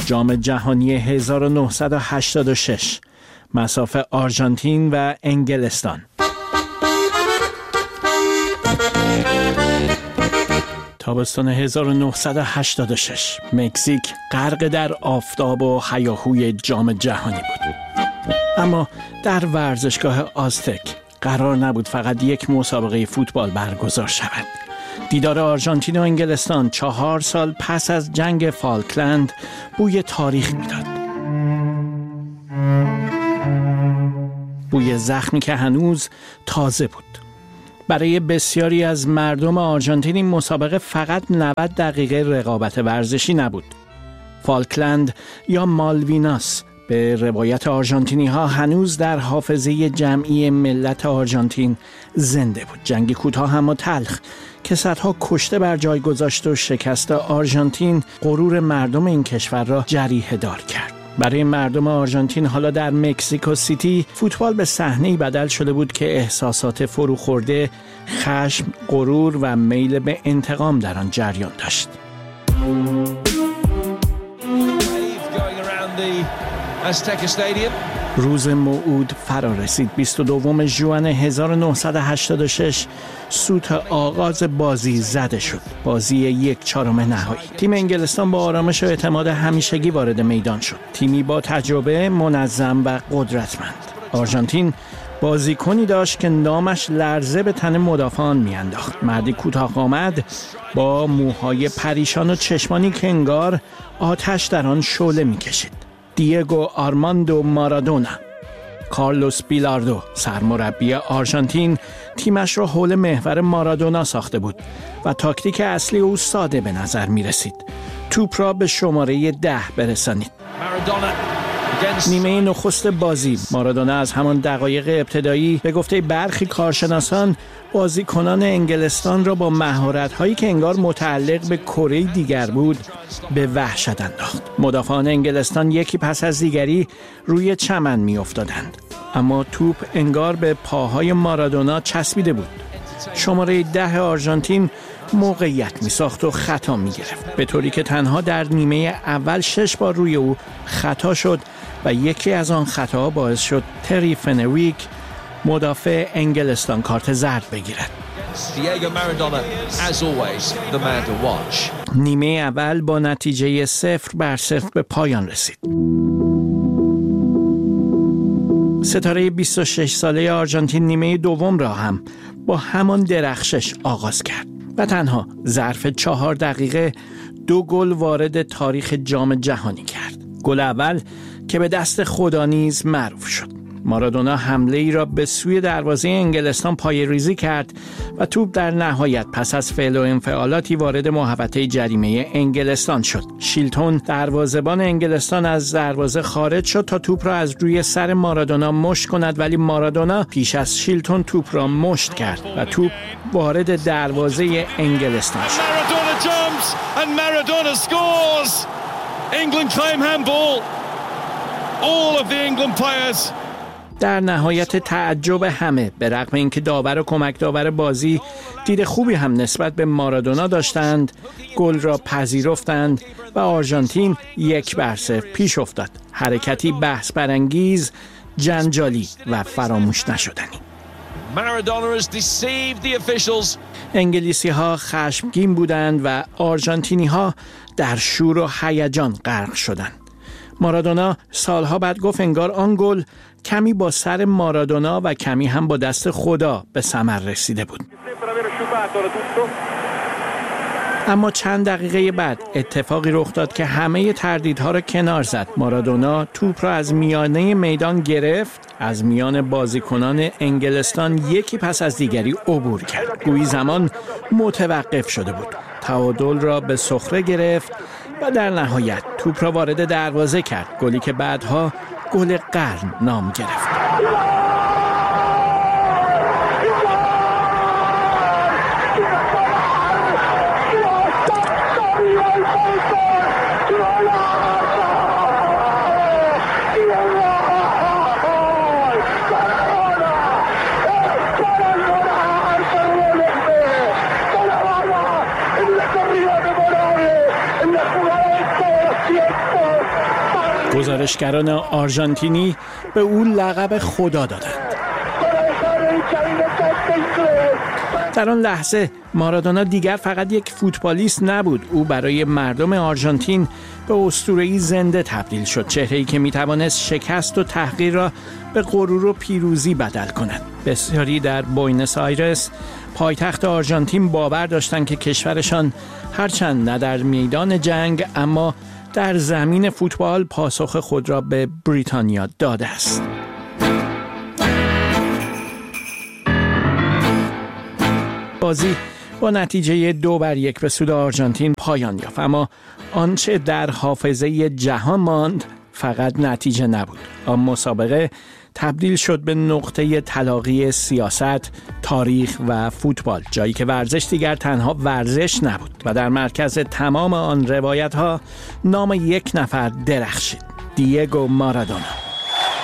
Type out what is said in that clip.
جام جهانی 1986 مصاف آرژانتین و انگلستان. تابستان 1986 مکزیک غرق در آفتاب و هیاهوی جام جهانی بود. اما در ورزشگاه آزتک قرار نبود فقط یک مسابقه فوتبال برگزار شود. دیدار آرژانتین و انگلستان 4 سال پس از جنگ فالکلند بوی تاریخ میداد. بوی زخمی که هنوز تازه بود. برای بسیاری از مردم آرژانتین این مسابقه فقط 90 دقیقه رقابت ورزشی نبود. فالکلند یا مالویناس به روایت آرژانتینی ها هنوز در حافظه جمعی ملت آرژانتین زنده بود. جنگی کوتاه اما تلخ که صدها کشته بر جای گذاشت و شکست آرژانتین غرور مردم این کشور را جریحه دار کرد. برای مردم آرژانتین حالا در مکزیکو سیتی فوتبال به صحنه‌ای بدل شده بود که احساسات فروخورده، خشم، غرور و میل به انتقام در آن جریان داشت. روز موعود فرا رسید. 22 ژوئن 1986 سوت آغاز بازی زده شد. بازی 1/4 نهایی. تیم انگلستان با آرامش و اعتماد همیشگی وارد میدان شد. تیمی با تجربه، منظم و قدرتمند. آرژانتین بازیکنی داشت که نامش لرزه به تن مدافعان میانداخت. مردی کوتاه‌قامت با موهای پریشان و چشمانی که انگار آتش در آن شعله میکشید. دیگو آرماندو مارادونا. کارلوس بیلاردو سرمربی آرژانتین تیمش را حول محور مارادونا ساخته بود و تاکتیک اصلی او ساده به نظر می رسید. توپ را به شماره 10 برسانید. نیمه نخست بازی مارادونا از همان دقایق ابتدایی به گفته برخی کارشناسان بازیکنان انگلستان را با مهارت‌هایی که انگار متعلق به کره دیگر بود به وحشت انداخت. مدافعان انگلستان یکی پس از دیگری روی چمن می‌افتادند، اما توپ انگار به پاهای مارادونا چسبیده بود. شماره 10 آرژانتین موقعیت می‌ساخت و خطا می‌گرفت، به طوری که تنها در نیمه اول 6 بار روی او خطا شد و یکی از آن خطاها باعث شد تری فنریک مدافع انگلستان کارت زرد بگیرد. نیمه اول با نتیجه 0-0 به پایان رسید. ستاره 26 ساله آرژانتین نیمه دوم را هم با همان درخشش آغاز کرد و تنها ظرف 4 دقیقه 2 گل وارد تاریخ جام جهانی کرد. گل اول که به دست خدا نیز معروف شد. مارادونا حمله ای را به سوی دروازه انگلستان پایه‌ریزی کرد و توپ در نهایت پس از فعل و انفعالاتی وارد محوطه جریمه انگلستان شد. شیلتون دروازه‌بان انگلستان از دروازه خارج شد تا توپ را از روی سر مارادونا مشت کند، ولی مارادونا پیش از شیلتون توپ را مشت کرد و توپ وارد دروازه انگلستان شد. England claim handball. All of the England players. در نهایت تعجب همه، به رغم اینکه داور و کمک داور بازی دید خوبی هم نسبت به مارادونا داشتند، گل را پذیرفتند و آرژانتین 1-0 پیش افتاد. حرکتی بحث برانگیز، جنجالی و فراموش نشدنی. انگلیسی ها خشمگین بودند و آرژانتینی ها در شور و هیجان غرق شدند. مارادونا سالها بعد گفت انگار آن گل کمی با سر مارادونا و کمی هم با دست خدا به ثمر رسیده بود. اما چند دقیقه بعد اتفاقی رخ داد که همه تردیدها را کنار زد. مارادونا توپ را از میانه میدان گرفت، از میان بازیکنان انگلستان یکی پس از دیگری عبور کرد. گویی زمان متوقف شده بود. تعادل را به سخره گرفت و در نهایت توپ را وارد دروازه کرد. گلی که بعدها گل قرن نام گرفت. گزارشگران آرژانتینی به او لقب خدا دادند. در آن لحظه مارادونا دیگر فقط یک فوتبالیست نبود. او برای مردم آرژانتین به اسطوره‌ای زنده تبدیل شد، چهره‌ای که می‌توانست شکست و تحقیر را به غرور و پیروزی بدل کند. بسیاری در بوئنوس آیرس، پایتخت آرژانتین، باور داشتند که کشورشان هرچند نه در میدان جنگ اما در زمین فوتبال پاسخ خود را به بریتانیا داده است. بازی با نتیجه 2-1 به سود آرژانتین پایان یافت، اما آنچه در حافظه جهان ماند فقط نتیجه نبود. آن مسابقه تبدیل شد به نقطه تلاقی سیاست، تاریخ و فوتبال، جایی که ورزش دیگر تنها ورزش نبود و در مرکز تمام آن روایت‌ها نام یک نفر درخشید: دیگو مارادونا.